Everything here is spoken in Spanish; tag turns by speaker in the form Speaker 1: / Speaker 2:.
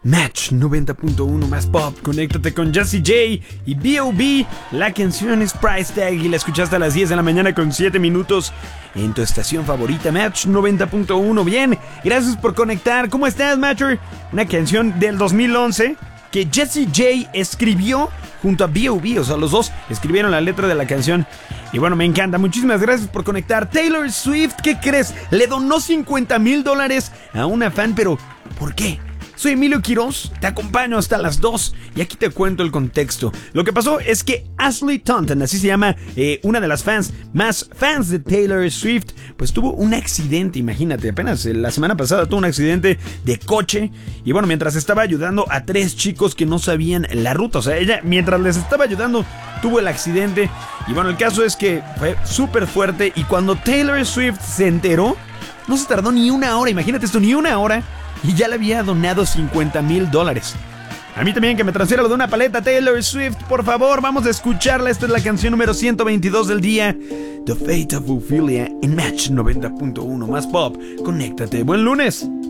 Speaker 1: Match 90.1 más pop, conéctate con Jessie J y B.O.B. La canción es Price Tag y la escuchaste a las 10 de la mañana con 7 minutos en tu estación favorita, Match 90.1. Bien, gracias por conectar. ¿Cómo estás, Matcher? Una canción del 2011 que Jessie J escribió junto a B.O.B. O sea, los dos escribieron la letra de la canción. Y bueno, me encanta. Muchísimas gracias por conectar. Taylor Swift, ¿qué crees? Le donó $50,000 a una fan, pero ¿por qué? Soy Emilio Quiroz, te acompaño hasta las 2 y aquí te cuento el contexto. Lo que pasó es que Ashley Taunton, así se llama una de las más fans de Taylor Swift, pues tuvo un accidente, imagínate, apenas la semana pasada tuvo un accidente de coche. Y bueno, mientras estaba ayudando a 3 chicos que no sabían la ruta, o sea, ella mientras les estaba ayudando tuvo el accidente. Y bueno, el caso es que fue súper fuerte y cuando Taylor Swift se enteró, no se tardó ni una hora, imagínate esto, ni una hora. Y ya le había donado $50,000. A mí también que me transfiera lo de una paleta. Taylor Swift, por favor, vamos a escucharla. Esta es la canción número 122 del día, The Fate of Ophelia en Match 90.1 más pop. Conéctate, buen lunes.